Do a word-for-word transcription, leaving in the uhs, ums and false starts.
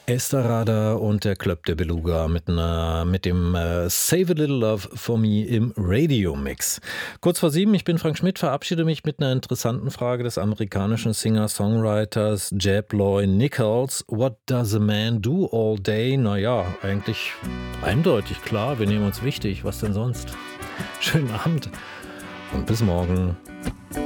Esther Rada und der Club de Beluga mit, einer, mit dem äh, Save a Little Love for Me im Radio-Mix. Kurz vor sieben, ich bin Frank Schmidt, verabschiede mich mit einer interessanten Frage des amerikanischen Singer-Songwriters Jeb Loy Nichols. What does a man do all day? Naja, eigentlich eindeutig klar, wir nehmen uns wichtig. Was denn sonst? Schönen Abend und bis morgen.